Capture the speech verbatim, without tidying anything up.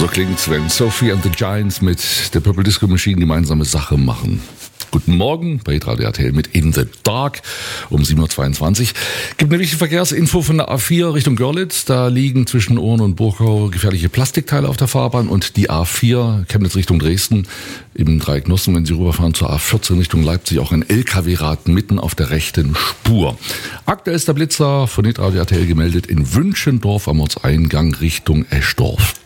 So klingt's, wenn Sophie and the Giants mit der Purple Disco Machine gemeinsame Sache machen. Guten Morgen bei Radio R T L mit In the Dark um sieben Uhr zweiundzwanzig. Gibt eine wichtige Verkehrsinfo von der A vier Richtung Görlitz. Da liegen zwischen Ohren und Burgau gefährliche Plastikteile auf der Fahrbahn und die A vier Chemnitz Richtung Dresden im Dreieck Nossen, wenn Sie rüberfahren zur A vierzehn Richtung Leipzig, auch ein L K W-Rad mitten auf der rechten Spur. Aktuell ist der Blitzer von Radio R T L gemeldet in Wünschendorf am Ortseingang Richtung Eschdorf.